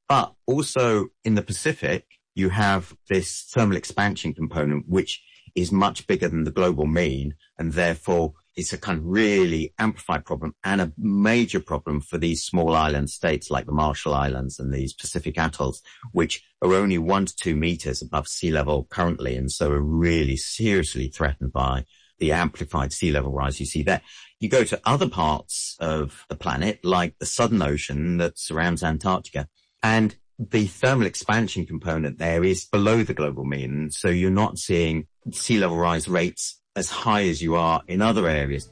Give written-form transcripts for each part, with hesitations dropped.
But also in the Pacific, you have this thermal expansion component, which is much bigger than the global mean, and therefore it's a kind of really amplified problem and a major problem for these small island states like the Marshall Islands and these Pacific atolls, which are only 1 to 2 meters above sea level currently, and so are really seriously threatened by the amplified sea level rise you see there. You go to other parts of the planet, like the Southern Ocean that surrounds Antarctica, and the thermal expansion component there is below the global mean, so you're not seeing sea level rise rates as high as you are in other areas.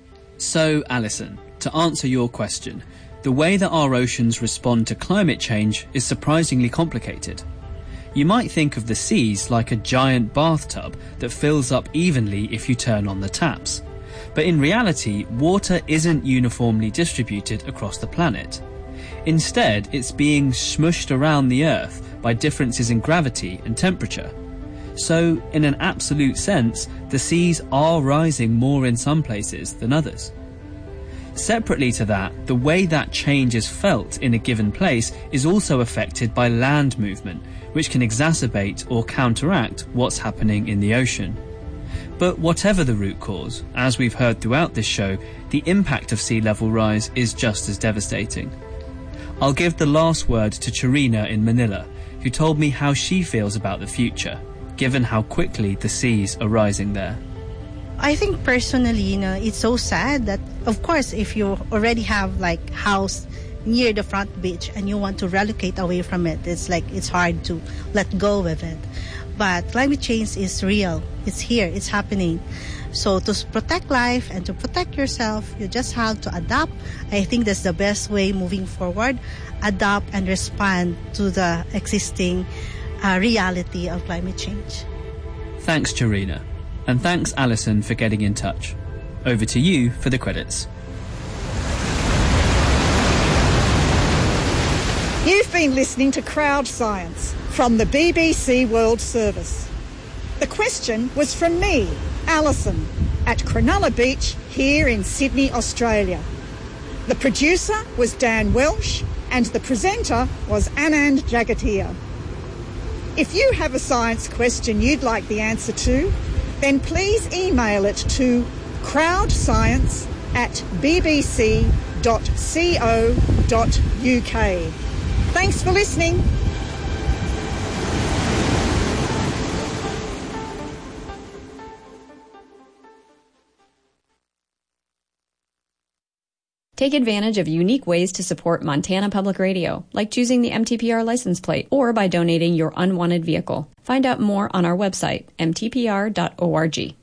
So, Alison, to answer your question, the way that our oceans respond to climate change is surprisingly complicated. You might think of the seas like a giant bathtub that fills up evenly if you turn on the taps. But in reality, water isn't uniformly distributed across the planet. Instead, it's being smushed around the Earth by differences in gravity and temperature. So, in an absolute sense, the seas are rising more in some places than others. Separately to that, the way that change is felt in a given place is also affected by land movement, which can exacerbate or counteract what's happening in the ocean. But whatever the root cause, as we've heard throughout this show, the impact of sea level rise is just as devastating. I'll give the last word to Charina in Manila, who told me how she feels about the future, given how quickly the seas are rising there. I think personally, it's so sad that, of course, if you already have like house near the front beach and you want to relocate away from it, it's hard to let go of it. But climate change is real. It's here. It's happening. So to protect life and to protect yourself, you just have to adapt. I think that's the best way moving forward. Adapt and respond to the existing reality of climate change. Thanks, Charina. And thanks, Alison, for getting in touch. Over to you for the credits. You've been listening to Crowd Science from the BBC World Service. The question was from me, Alison, at Cronulla Beach here in Sydney, Australia. The producer was Dan Welsh and the presenter was Anand Jagatia. If you have a science question you'd like the answer to, then please email it to crowdscience@bbc.co.uk. Thanks for listening. Take advantage of unique ways to support Montana Public Radio, like choosing the MTPR license plate or by donating your unwanted vehicle. Find out more on our website, mtpr.org.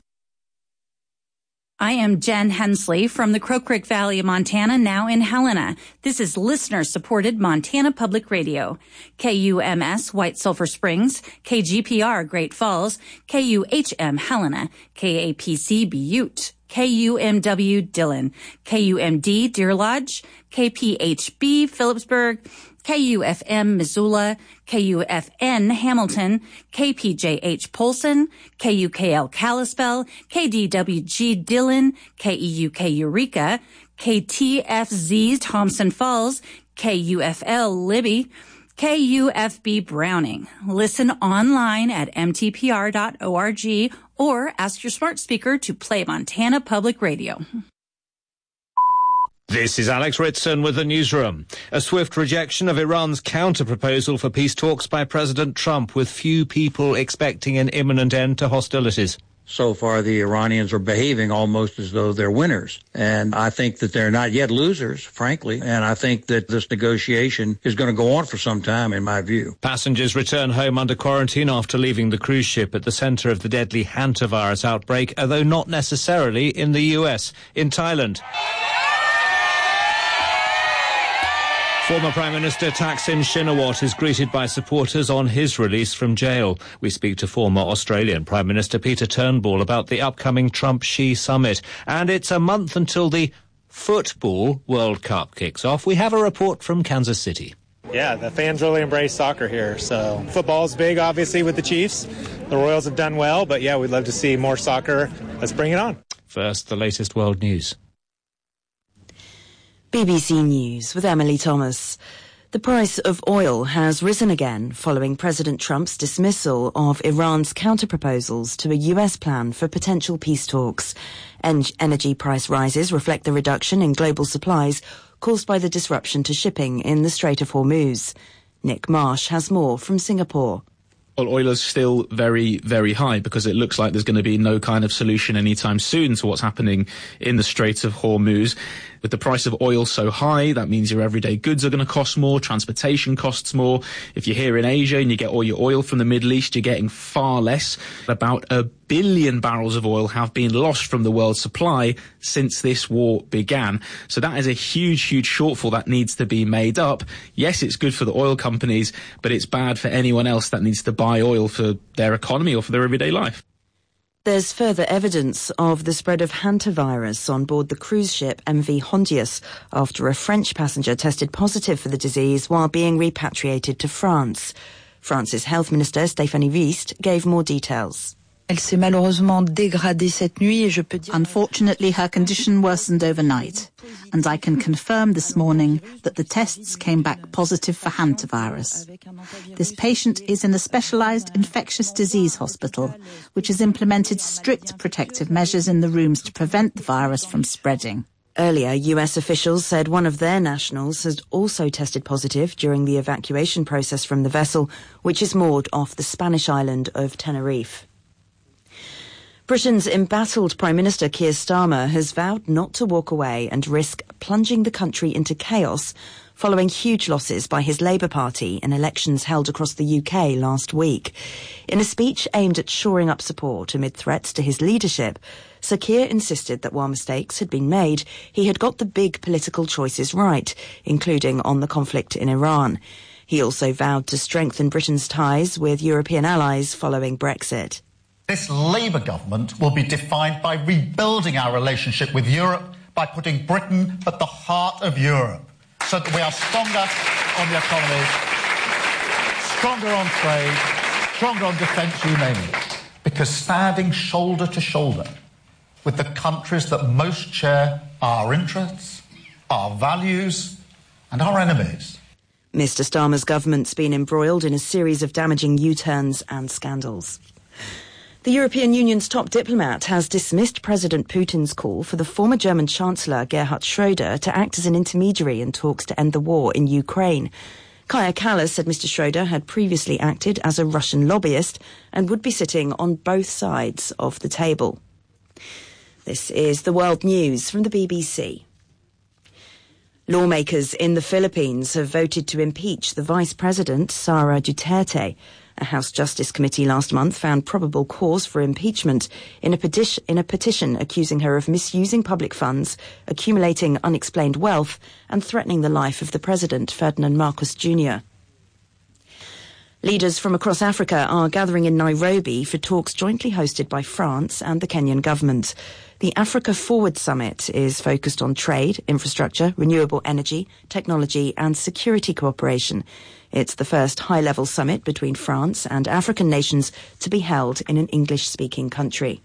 I am Jen Hensley from the Crow Creek Valley of Montana, now in Helena. This is listener-supported Montana Public Radio. KUMS White Sulphur Springs, KGPR Great Falls, KUHM Helena, KAPC Butte, KUMW Dillon, KUMD Deer Lodge, KPHB Phillipsburg, KUFM Missoula, KUFN Hamilton, KPJH Polson, KUKL Kalispell, KDWG Dillon, KEUK Eureka, KTFZ Thompson Falls, KUFL Libby, KUFB Browning. Listen online at mtpr.org or ask your smart speaker to play Montana Public Radio. This is Alex Ritson with the newsroom. A swift rejection of Iran's counter-proposal for peace talks by President Trump, with few people expecting an imminent end to hostilities. So far, the Iranians are behaving almost as though they're winners. And I think that they're not yet losers, frankly. And I think that this negotiation is going to go on for some time, in my view. Passengers return home under quarantine after leaving the cruise ship at the center of the deadly hantavirus outbreak, although not necessarily in the US, in Thailand. Former Prime Minister Thaksin Shinawatra is greeted by supporters on his release from jail. We speak to former Australian Prime Minister Peter Turnbull about the upcoming Trump-Xi summit. And it's a month until the Football World Cup kicks off. We have a report from Kansas City. Yeah, the fans really embrace soccer here. So football's big, obviously, with the Chiefs. The Royals have done well, but yeah, we'd love to see more soccer. Let's bring it on. First, the latest world news. BBC News with Emily Thomas. The price of oil has risen again following President Trump's dismissal of Iran's counterproposals to a US plan for potential peace talks. Energy price rises reflect the reduction in global supplies caused by the disruption to shipping in the Strait of Hormuz. Nick Marsh has more from Singapore. Oil is still very, very high because it looks like there's going to be no kind of solution anytime soon to what's happening in the Strait of Hormuz. With the price of oil so high, that means your everyday goods are going to cost more, transportation costs more. If you're here in Asia and you get all your oil from the Middle East, you're getting far less. About 1 billion barrels of oil have been lost from the world's supply since this war began. So that is a huge, huge shortfall that needs to be made up. Yes, it's good for the oil companies, but it's bad for anyone else that needs to buy oil for their economy or for their everyday life. There's further evidence of the spread of hantavirus on board the cruise ship MV Hondius after a French passenger tested positive for the disease while being repatriated to France. France's Health Minister Stéphanie Wist gave more details. Unfortunately, her condition worsened overnight, and I can confirm this morning that the tests came back positive for hantavirus. This patient is in a specialised infectious disease hospital, which has implemented strict protective measures in the rooms to prevent the virus from spreading. Earlier, US officials said one of their nationals had also tested positive during the evacuation process from the vessel, which is moored off the Spanish island of Tenerife. Britain's embattled Prime Minister Keir Starmer has vowed not to walk away and risk plunging the country into chaos following huge losses by his Labour Party in elections held across the UK last week. In a speech aimed at shoring up support amid threats to his leadership, Sir Keir insisted that while mistakes had been made, he had got the big political choices right, including on the conflict in Iran. He also vowed to strengthen Britain's ties with European allies following Brexit. This Labour government will be defined by rebuilding our relationship with Europe, by putting Britain at the heart of Europe, so that we are stronger on the economy, stronger on trade, stronger on defence, you name it. Because standing shoulder to shoulder with the countries that most share our interests, our values and our enemies. Mr. Starmer's government's been embroiled in a series of damaging U-turns and scandals. The European Union's top diplomat has dismissed President Putin's call for the former German Chancellor Gerhard Schröder to act as an intermediary in talks to end the war in Ukraine. Kaja Kallas said Mr. Schröder had previously acted as a Russian lobbyist and would be sitting on both sides of the table. This is the World News from the BBC. Lawmakers in the Philippines have voted to impeach the Vice President, Sara Duterte. A House Justice Committee last month found probable cause for impeachment in a petition accusing her of misusing public funds, accumulating unexplained wealth, and threatening the life of the President, Ferdinand Marcos Jr. Leaders from across Africa are gathering in Nairobi for talks jointly hosted by France and the Kenyan government. The Africa Forward Summit is focused on trade, infrastructure, renewable energy, technology and security cooperation. It's the first high-level summit between France and African nations to be held in an English-speaking country.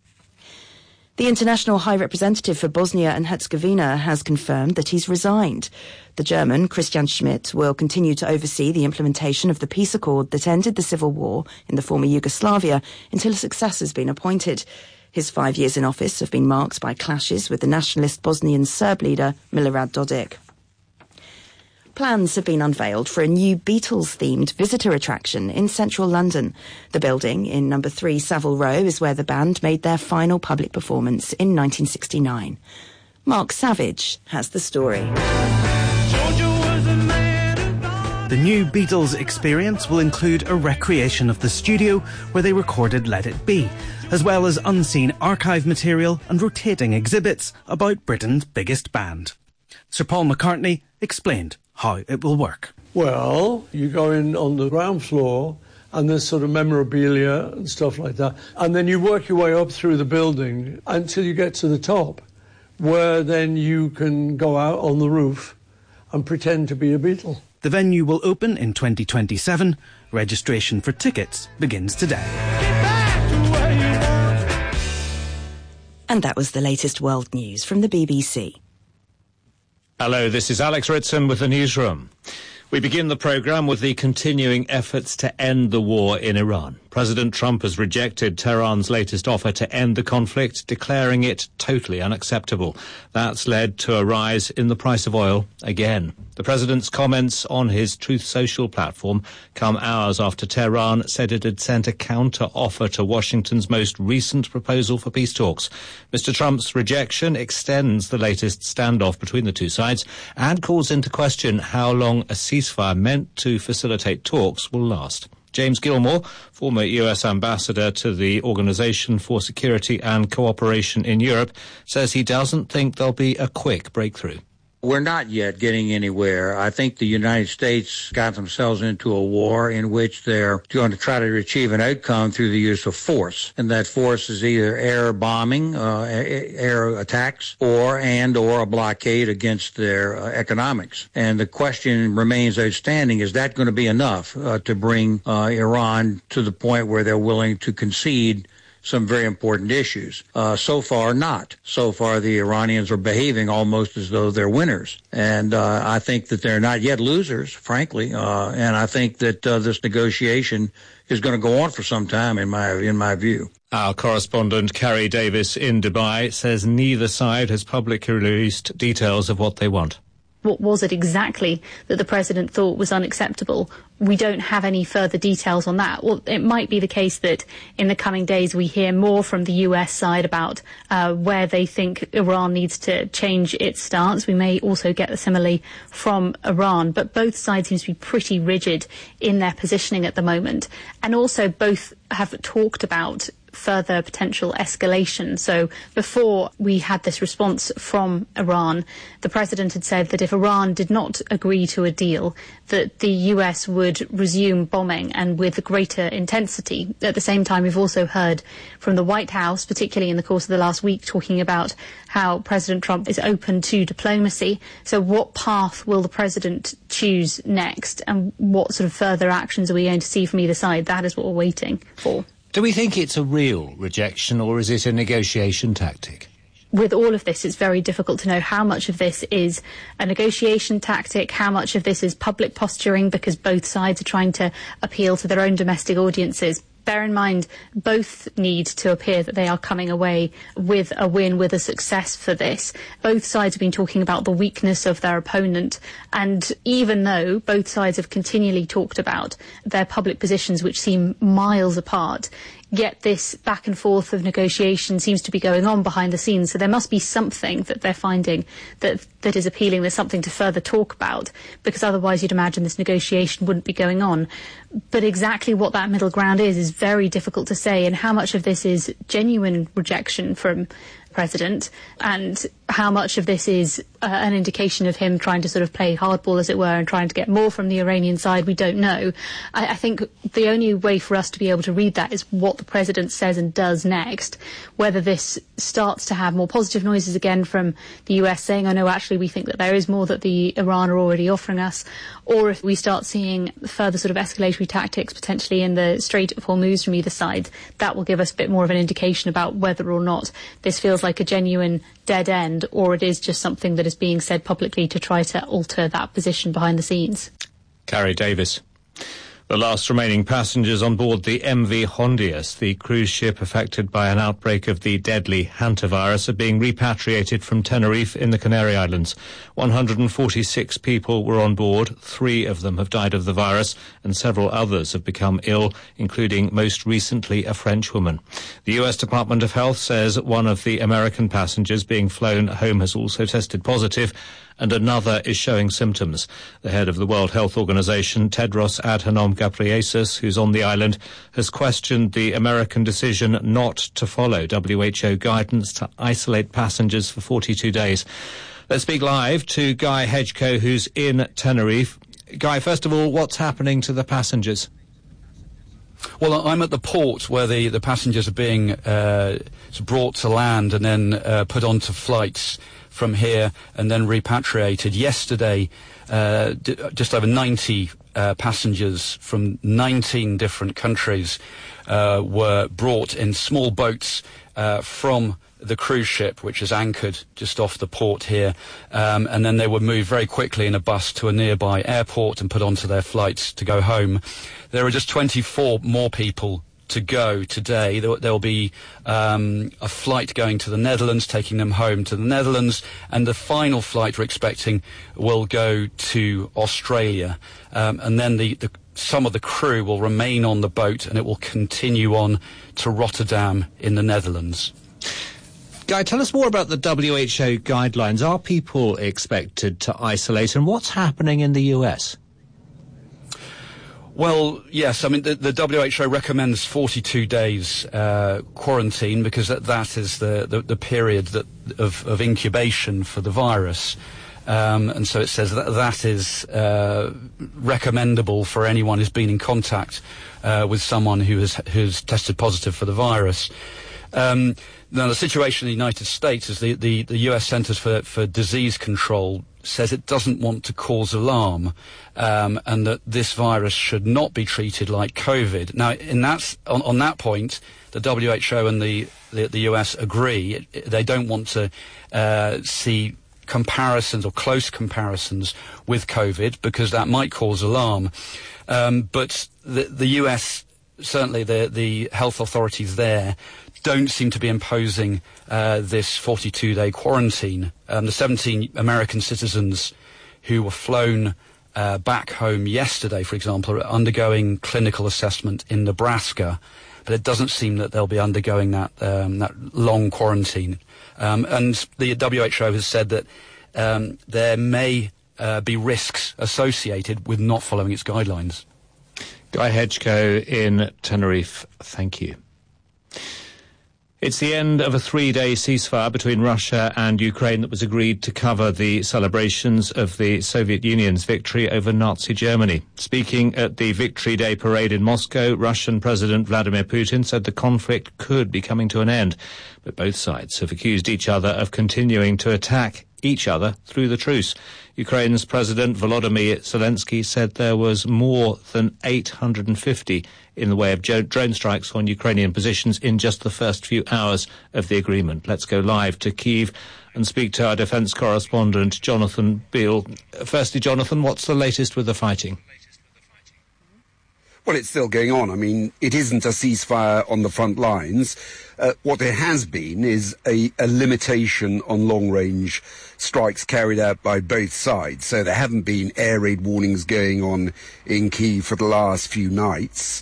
The International High Representative for Bosnia and Herzegovina has confirmed that he's resigned. The German, Christian Schmidt, will continue to oversee the implementation of the peace accord that ended the civil war in the former Yugoslavia until a successor has been appointed. His 5 years in office have been marked by clashes with the nationalist Bosnian Serb leader Milorad Dodik. Plans have been unveiled for a new Beatles-themed visitor attraction in central London. The building in number 3 Savile Row is where the band made their final public performance in 1969. Mark Savage has the story. The new Beatles experience will include a recreation of the studio where they recorded Let It Be, as well as unseen archive material and rotating exhibits about Britain's biggest band. Sir Paul McCartney explained how it will work. Well, you go in on the ground floor and there's sort of memorabilia and stuff like that. And then you work your way up through the building until you get to the top, where then you can go out on the roof and pretend to be a Beatle. The venue will open in 2027. Registration for tickets begins today. And that was the latest world news from the BBC. Hello, this is Alex Ritson with the newsroom. We begin the programme with the continuing efforts to end the war in Iran. President Trump has rejected Tehran's latest offer to end the conflict, declaring it totally unacceptable. That's led to a rise in the price of oil again. The president's comments on his Truth Social platform come hours after Tehran said it had sent a counter-offer to Washington's most recent proposal for peace talks. Mr. Trump's rejection extends the latest standoff between the two sides and calls into question how long a ceasefire meant to facilitate talks will last. James Gilmore, former US ambassador to the Organization for Security and Cooperation in Europe, says he doesn't think there'll be a quick breakthrough. We're not yet getting anywhere. I think the United States got themselves into a war in which they're going to try to achieve an outcome through the use of force. And that force is either air bombing, air attacks, or a blockade against their economics. And the question remains outstanding, is that going to be enough to bring Iran to the point where they're willing to concede some very important issues? So far, not. So far, the Iranians are behaving almost as though they're winners. And I think that they're not yet losers, frankly. And I think that this negotiation is going to go on for some time, in my view. Our correspondent, Carrie Davis in Dubai, says neither side has publicly released details of what they want. What was it exactly that the president thought was unacceptable? We don't have any further details on that. Well, it might be the case that in the coming days we hear more from the US side about where they think Iran needs to change its stance. We may also get similarly from Iran, but both sides seem to be pretty rigid in their positioning at the moment. And also both have talked about further potential escalation. So before we had this response from Iran, the president had said that if Iran did not agree to a deal, that the US would resume bombing and with greater intensity. At the same time, we've also heard from the White House, particularly in the course of the last week, talking about how President Trump is open to diplomacy. So what path will the president choose next, and what sort of further actions are we going to see from either side? That is what we're waiting for. Do we think it's a real rejection, or is it a negotiation tactic? With all of this, it's very difficult to know how much of this is a negotiation tactic, how much of this is public posturing because both sides are trying to appeal to their own domestic audiences. Bear in mind, both need to appear that they are coming away with a win, with a success for this. Both sides have been talking about the weakness of their opponent, and even though both sides have continually talked about their public positions, which seem miles apart, yet this back and forth of negotiation seems to be going on behind the scenes. So there must be something that they're finding that is appealing. There's something to further talk about, because otherwise you'd imagine this negotiation wouldn't be going on. But exactly what that middle ground is very difficult to say, and how much of this is genuine rejection from president and how much of this is an indication of him trying to sort of play hardball, as it were, and trying to get more from the Iranian side, we don't know. I think the only way for us to be able to read that is what the president says and does next. Whether this starts to have more positive noises again from the US saying, oh no, actually we think that there is more that the Iran are already offering us, or if we start seeing further sort of escalatory tactics potentially in the Strait of Hormuz from either side, that will give us a bit more of an indication about whether or not this feels like a genuine dead end, or it is just something that is being said publicly to try to alter that position behind the scenes. Carrie Davis. The last remaining passengers on board the MV Hondias, the cruise ship affected by an outbreak of the deadly hantavirus, are being repatriated from Tenerife in the Canary Islands. 146 people were on board. 3 of them have died of the virus, and several others have become ill, including most recently a French woman. The US Department of Health says one of the American passengers being flown home has also tested positive, and another is showing symptoms. The head of the World Health Organization, Tedros Adhanom Ghebreyesus, who's on the island, has questioned the American decision not to follow WHO guidance to isolate passengers for 42 days. Let's speak live to Guy Hedgecoe, who's in Tenerife. Guy, first of all, what's happening to the passengers? Well, I'm at the port where the passengers are being brought to land and then put onto flights from here and then repatriated. Yesterday, just over 90 passengers from 19 different countries were brought in small boats from the cruise ship, which is anchored just off the port here, and then they would move very quickly in a bus to a nearby airport and put onto their flights to go home. There are just 24 more people to go today. There'll be a flight going to the Netherlands, taking them home to the Netherlands, and the final flight we're expecting will go to Australia. And then some of the crew will remain on the boat, and it will continue on to Rotterdam in the Netherlands. Guy, tell us more about the WHO guidelines. Are people expected to isolate, and what's happening in the US? Well, yes. I mean, the WHO recommends 42 days quarantine because that is the period of incubation for the virus. And so it says that is recommendable for anyone who's been in contact with someone who's tested positive for the virus. Now, the situation in the United States is the US Centers for Disease Control says it doesn't want to cause alarm, and that this virus should not be treated like COVID. Now, on that point, the WHO and the US agree. They don't want to see comparisons or close comparisons with COVID because that might cause alarm. But the US, certainly the health authorities there, don't seem to be imposing this 42-day quarantine. The 17 American citizens who were flown back home yesterday, for example, are undergoing clinical assessment in Nebraska, but it doesn't seem that they'll be undergoing that long quarantine. And the WHO has said that there may be risks associated with not following its guidelines. Guy Hedgecoe in Tenerife, thank you. It's the end of a 3-day ceasefire between Russia and Ukraine that was agreed to cover the celebrations of the Soviet Union's victory over Nazi Germany. Speaking at the Victory Day parade in Moscow, Russian President Vladimir Putin said the conflict could be coming to an end, but both sides have accused each other of continuing to attack each other through the truce. Ukraine's President Volodymyr Zelensky said there was more than 850 in the way of drone strikes on Ukrainian positions in just the first few hours of the agreement. Let's go live to Kyiv and speak to our defence correspondent, Jonathan Beale. Firstly, Jonathan, what's the latest with the fighting? Well, it's still going on. I mean, it isn't a ceasefire on the front lines. What there has been is a limitation on long-range strikes carried out by both sides. So there haven't been air raid warnings going on in Kyiv for the last few nights.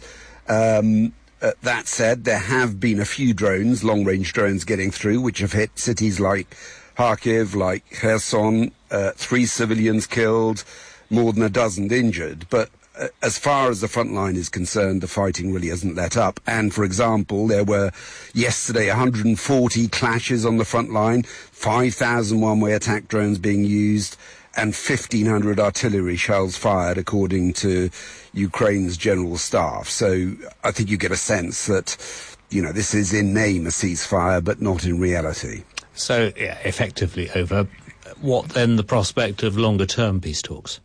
That said, there have been a few drones, long-range drones, getting through, which have hit cities like Kharkiv, like Kherson, 3 civilians killed, more than a dozen injured. But as far as the front line is concerned, the fighting really hasn't let up. And, for example, there were yesterday 140 clashes on the front line, 5,000 one-way attack drones being used, and 1,500 artillery shells fired, according to Ukraine's general staff. So I think you get a sense that, this is in name a ceasefire, but not in reality. So, yeah, effectively over. What then the prospect of longer-term peace talks?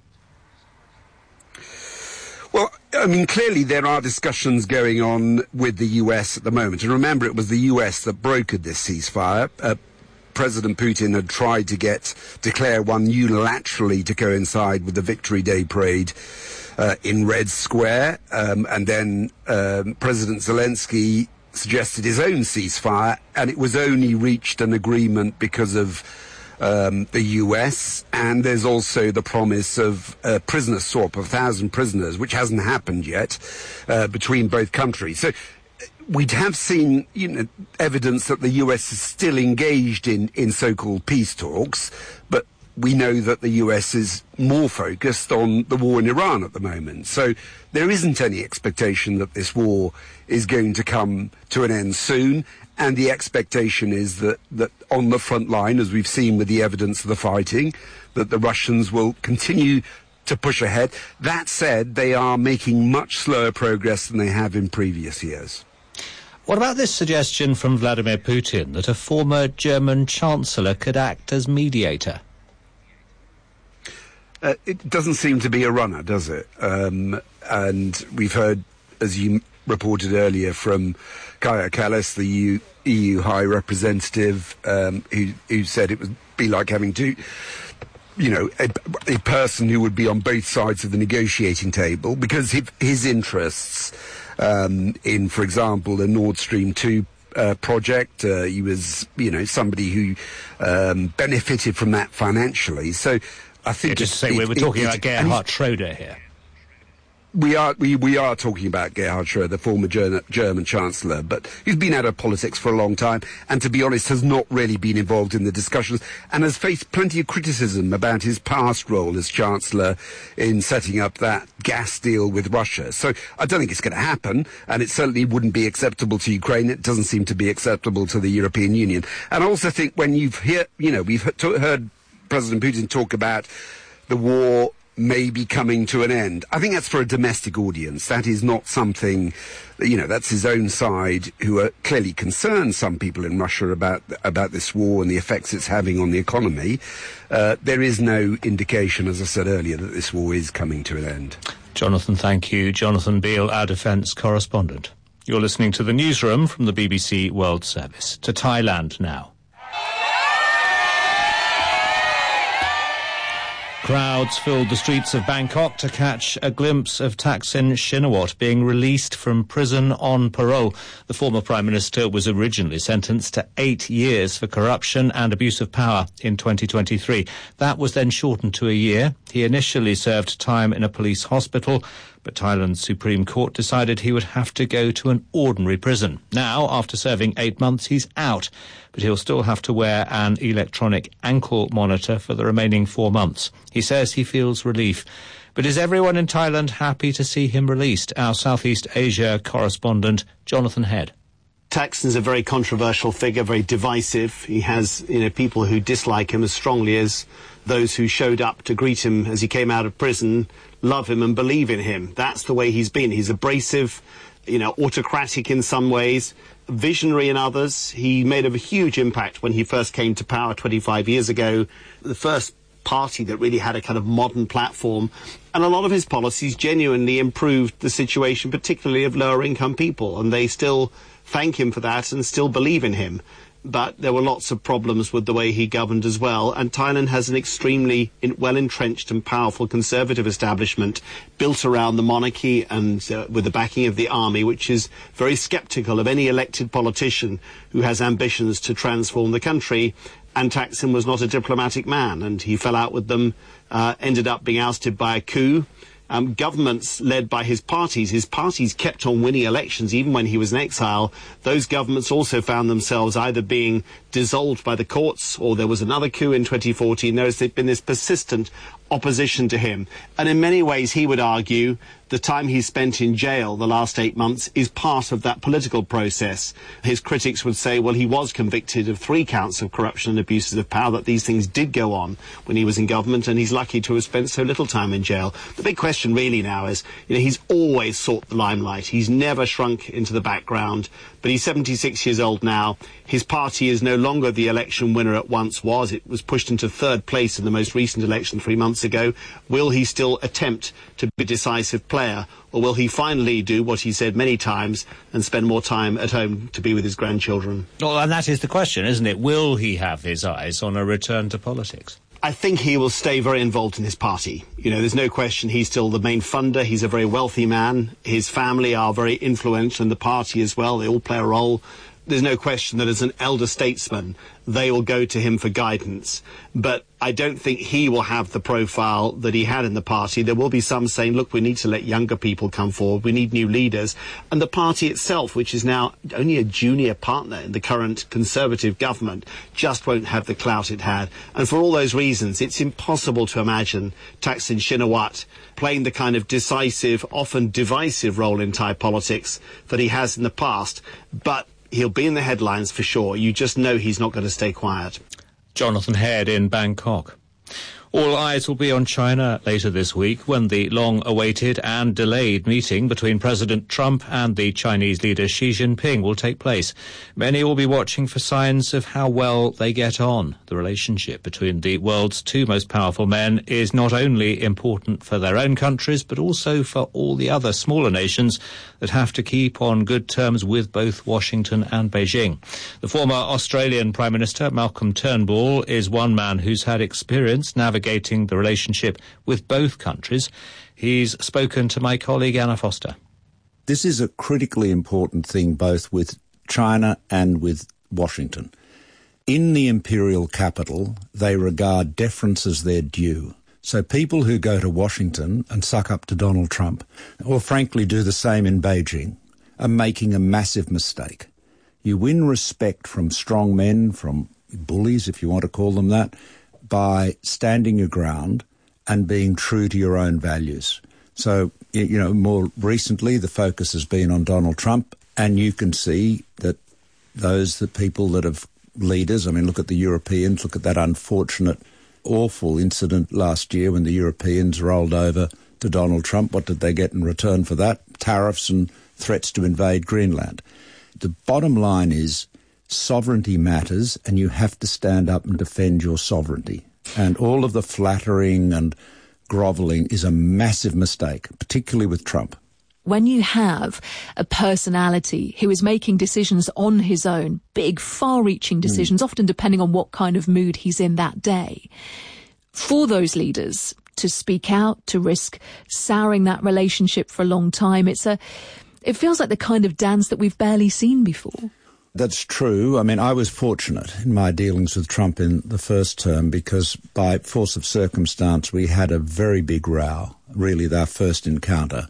Well, I mean, clearly there are discussions going on with the US at the moment. And remember, it was the US that brokered this ceasefire. President Putin had tried to declare one unilaterally to coincide with the Victory Day parade in Red Square. And then President Zelensky suggested his own ceasefire, and it was only reached an agreement because of the US, and there's also the promise of a prisoner swap of 1,000 prisoners, which hasn't happened yet, between both countries. So we have seen, evidence that the US is still engaged in so-called peace talks, but we know that the US is more focused on the war in Iran at the moment. So there isn't any expectation that this war is going to come to an end soon. And the expectation is that on the front line, as we've seen with the evidence of the fighting, that the Russians will continue to push ahead. That said, they are making much slower progress than they have in previous years. What about this suggestion from Vladimir Putin that a former German chancellor could act as mediator? It doesn't seem to be a runner, does it? And we've heard, as you reported earlier from Kaja Kallas, the EU High Representative, who said it would be like having to, a person who would be on both sides of the negotiating table, because his interests in, for example, the Nord Stream 2 project, he was, somebody who benefited from that financially. So I think just to say we're talking about Gerhard Schröder here. We are talking about Gerhard Schröder, the former German Chancellor, but he's been out of politics for a long time, and to be honest, has not really been involved in the discussions, and has faced plenty of criticism about his past role as Chancellor in setting up that gas deal with Russia. So I don't think it's going to happen, and it certainly wouldn't be acceptable to Ukraine. It doesn't seem to be acceptable to the European Union. And I also think when we've heard President Putin talk about the war maybe coming to an end, I think that's for a domestic audience. That is not something, that's his own side, who are clearly concerned, some people in Russia, about this war and the effects it's having on the economy. There is no indication, as I said earlier, that this war is coming to an end. Jonathan, thank you. Jonathan Beale, our defence correspondent. You're listening to the Newsroom from the BBC World Service. To Thailand now. Crowds filled the streets of Bangkok to catch a glimpse of Thaksin Shinawatra being released from prison on parole. The former Prime Minister was originally sentenced to 8 years for corruption and abuse of power in 2023. That was then shortened to a year. He initially served time in a police hospital, but Thailand's Supreme Court decided he would have to go to an ordinary prison. Now, after serving 8 months, he's out, but he'll still have to wear an electronic ankle monitor for the remaining 4 months. He says he feels relief. But is everyone in Thailand happy to see him released? Our Southeast Asia correspondent, Jonathan Head. Thaksin's a very controversial figure, very divisive. He has, people who dislike him as strongly as those who showed up to greet him as he came out of prison, love him and believe in him. That's the way he's been. He's abrasive, autocratic in some ways, visionary in others. He made a huge impact when he first came to power 25 years ago. The first party that really had a kind of modern platform, and a lot of his policies genuinely improved the situation, particularly of lower income people, and they still thank him for that and still believe in him. But there were lots of problems with the way he governed as well, and Thailand has an extremely well-entrenched and powerful conservative establishment built around the monarchy and with the backing of the army, which is very sceptical of any elected politician who has ambitions to transform the country. And Thaksin was not a diplomatic man, and he fell out with them, ended up being ousted by a coup. Governments led by his parties kept on winning elections even when he was in exile. Those governments also found themselves either being dissolved by the courts, or there was another coup in 2014. There's been this persistent opposition to him. And in many ways, he would argue, the time he spent in jail the last 8 months is part of that political process. His critics would say, well, he was convicted of 3 counts of corruption and abuses of power, that these things did go on when he was in government, and he's lucky to have spent so little time in jail. The big question really now is, he's always sought the limelight. He's never shrunk into the background, but he's 76 years old now. His party is no longer the election winner it once was. It was pushed into 3rd place in the most recent election 3 months ago. Will he still attempt to be a decisive player, or will he finally do what he said many times and spend more time at home to be with his grandchildren? Well, and that is the question, isn't it? Will he have his eyes on a return to politics? I think he will stay very involved in his party. There's no question he's still the main funder. He's a very wealthy man. His family are very influential in the party as well. They all play a role. There's no question that as an elder statesman, they will go to him for guidance. But I don't think he will have the profile that he had in the party. There will be some saying, look, we need to let younger people come forward. We need new leaders. And the party itself, which is now only a junior partner in the current Conservative government, just won't have the clout it had. And for all those reasons, it's impossible to imagine Thaksin Shinawatra playing the kind of decisive, often divisive role in Thai politics that he has in the past. But he'll be in the headlines for sure. You just know he's not going to stay quiet. Jonathan Head in Bangkok. All eyes will be on China later this week when the long-awaited and delayed meeting between President Trump and the Chinese leader Xi Jinping will take place. Many will be watching for signs of how well they get on. The relationship between the world's two most powerful men is not only important for their own countries, but also for all the other smaller nations that have to keep on good terms with both Washington and Beijing. The former Australian Prime Minister, Malcolm Turnbull, is one man who's had experience navigating the relationship with both countries. He's spoken to my colleague Anna Foster. This is a critically important thing both with China and with Washington. In the imperial capital, they regard deference as their due. So people who go to Washington and suck up to Donald Trump, or frankly do the same in Beijing, are making a massive mistake. You win respect from strong men, from bullies, if you want to call them that, by standing your ground and being true to your own values. So, more recently, the focus has been on Donald Trump, and you can see that the people that have leaders, look at the Europeans, look at that unfortunate, awful incident last year when the Europeans rolled over to Donald Trump. What did they get in return for that? Tariffs and threats to invade Greenland. The bottom line is, sovereignty matters, and you have to stand up and defend your sovereignty. And all of the flattering and grovelling is a massive mistake, particularly with Trump. When you have a personality who is making decisions on his own, big, far-reaching decisions, often depending on what kind of mood he's in that day, for those leaders to speak out, to risk souring that relationship for a long time, it feels like the kind of dance that we've barely seen before. That's true. I was fortunate in my dealings with Trump in the first term because by force of circumstance we had a very big row, really our first encounter.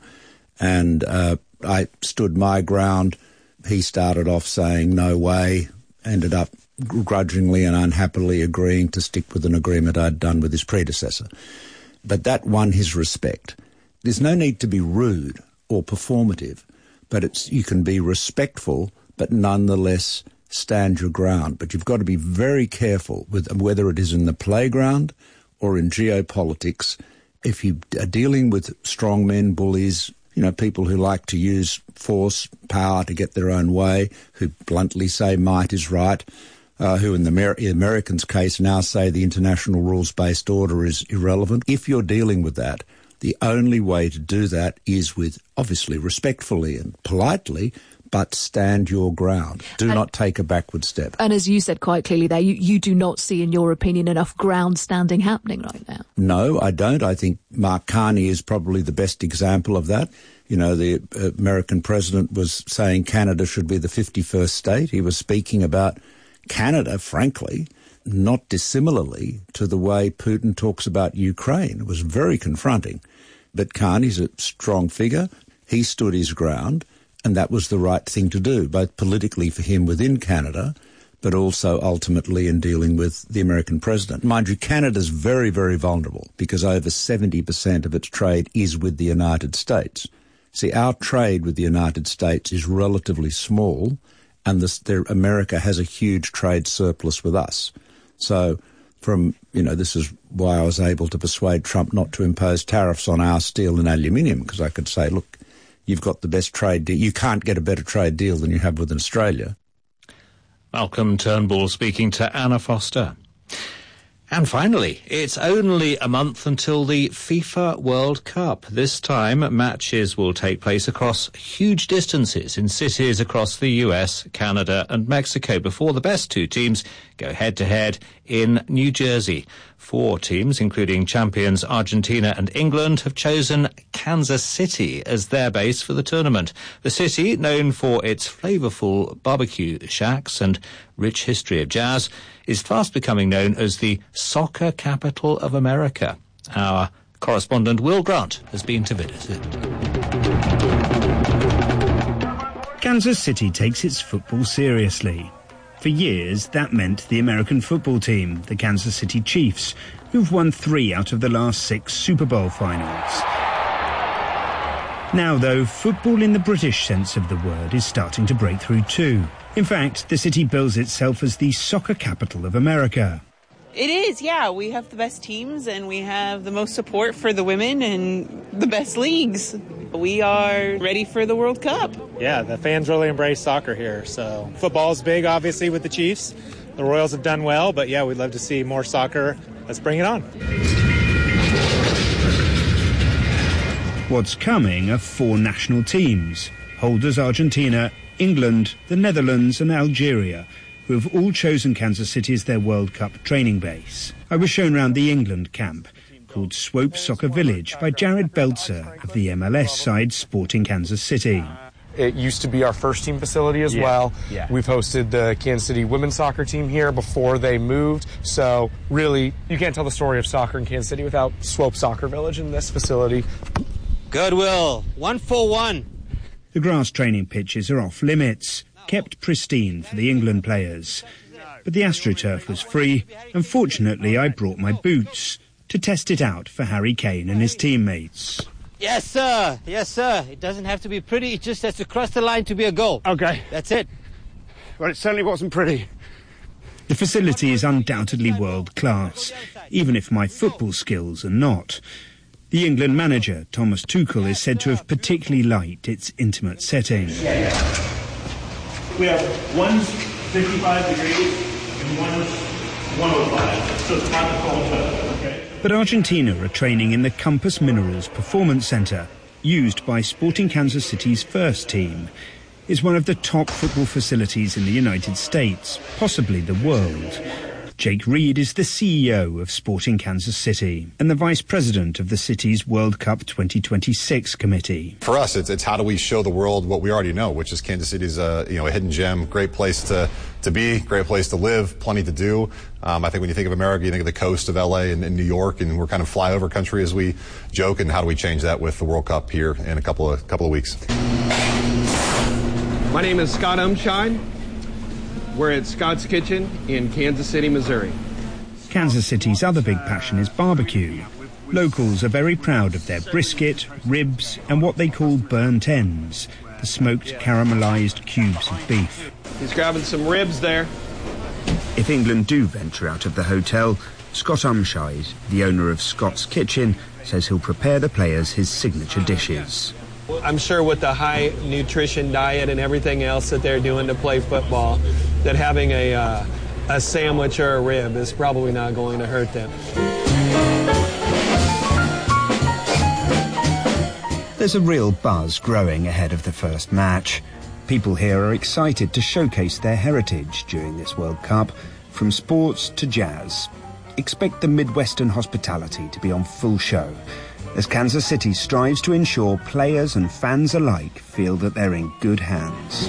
And I stood my ground. He started off saying no way, ended up grudgingly and unhappily agreeing to stick with an agreement I'd done with his predecessor. But that won his respect. There's no need to be rude or performative, but you can be respectful but nonetheless stand your ground. But you've got to be very careful with whether it is in the playground or in geopolitics. If you are dealing with strongmen, bullies, people who like to use force, power to get their own way, who bluntly say might is right, who in the Americans' case now say the international rules-based order is irrelevant. If you're dealing with that, the only way to do that is with, obviously, respectfully and politely, but stand your ground. Do not take a backward step. And as you said quite clearly there, you do not see, in your opinion, enough ground standing happening right now. No, I don't. I think Mark Carney is probably the best example of that. The American president was saying Canada should be the 51st state. He was speaking about Canada, frankly, not dissimilarly to the way Putin talks about Ukraine. It was very confronting. But Carney's a strong figure. He stood his ground. And that was the right thing to do, both politically for him within Canada, but also ultimately in dealing with the American president. Mind you, Canada's very, very vulnerable because over 70% of its trade is with the United States. See, our trade with the United States is relatively small, and America has a huge trade surplus with us. So this is why I was able to persuade Trump not to impose tariffs on our steel and aluminium, because I could say, look, you've got the best trade deal. You can't get a better trade deal than you have with Australia. Malcolm Turnbull speaking to Anna Foster. And finally, it's only a month until the FIFA World Cup. This time, matches will take place across huge distances in cities across the US, Canada and Mexico before the best two teams go head-to-head in New Jersey. 4 teams, including champions Argentina and England, have chosen Kansas City as their base for the tournament. The city, known for its flavourful barbecue shacks and rich history of jazz, is fast becoming known as the soccer capital of America. Our correspondent Will Grant has been to visit it. Kansas City takes its football seriously. For years, that meant the American football team, the Kansas City Chiefs, who've won 3 out of the last 6 Super Bowl finals. Now, though, football in the British sense of the word is starting to break through too. In fact, the city bills itself as the soccer capital of America. It is, yeah. We have the best teams and we have the most support for the women and the best leagues. We are ready for the World Cup. Yeah, the fans really embrace soccer here. So football's big, obviously, with the Chiefs. The Royals have done well, but yeah, we'd love to see more soccer. Let's bring it on. What's coming are 4 national teams, holders Argentina, England, the Netherlands and Algeria, who have all chosen Kansas City as their World Cup training base. I was shown round the England camp, called Swope Soccer Village by Jared Belzer of the MLS side Sporting Kansas City. It used to be our first team facility as well. Yeah. We've hosted the Kansas City women's soccer team here before they moved. So really, you can't tell the story of soccer in Kansas City without Swope Soccer Village in this facility. Goodwill, 1-for-1. The grass training pitches are off limits, kept pristine for the England players. But the AstroTurf was free, and fortunately I brought my boots to test it out for Harry Kane and his teammates. Yes, sir. Yes, sir. It doesn't have to be pretty. It just has to cross the line to be a goal. Okay. That's it. Well, it certainly wasn't pretty. The facility is undoubtedly world class, even if my football skills are not. The England manager, Thomas Tuchel, is said to have particularly liked its intimate setting. We have one's 55 degrees and one's 105, so it's not the cold tub, okay? But Argentina are training in the Compass Minerals Performance Center, used by Sporting Kansas City's first team. It's one of the top football facilities in the United States, possibly the world. Jake Reed is the CEO of Sporting Kansas City and the vice president of the city's World Cup 2026 committee. For us, it's how do we show the world what we already know, which is Kansas City's a hidden gem, great place to be, great place to live, plenty to do. I think when you think of America, you think of the coast of LA and New York, and we're kind of flyover country as we joke. And how do we change that with the World Cup here in a couple of weeks? My name is Scott Umshine. We're at Scott's Kitchen in Kansas City, Missouri. Kansas City's other big passion is barbecue. Locals are very proud of their brisket, ribs, and what they call burnt ends, the smoked caramelized cubes of beef. He's grabbing some ribs there. If England do venture out of the hotel, Scott Umshide, the owner of Scott's Kitchen, says he'll prepare the players his signature dishes. I'm sure with the high nutrition diet and everything else that they're doing to play football, that having a sandwich or a rib is probably not going to hurt them. There's a real buzz growing ahead of the first match. People here are excited to showcase their heritage during this World Cup, from sports to jazz. Expect the Midwestern hospitality to be on full show, as Kansas City strives to ensure players and fans alike feel that they're in good hands.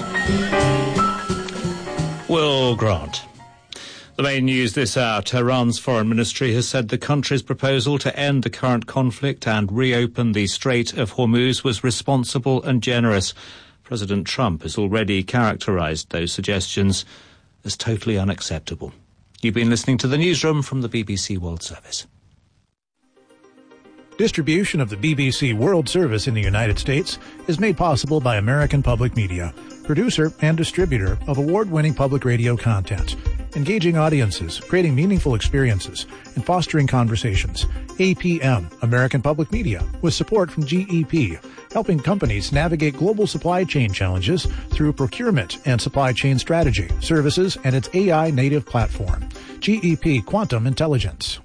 Will Grant. The main news this hour: Tehran's foreign ministry has said the country's proposal to end the current conflict and reopen the Strait of Hormuz was responsible and generous. President Trump has already characterized those suggestions as totally unacceptable. You've been listening to the newsroom from the BBC World Service. Distribution of the BBC World Service in the United States is made possible by American Public Media, producer and distributor of award-winning public radio content, engaging audiences, creating meaningful experiences, and fostering conversations. APM, American Public Media, with support from GEP, helping companies navigate global supply chain challenges through procurement and supply chain strategy, services, and its AI-native platform. GEP Quantum Intelligence.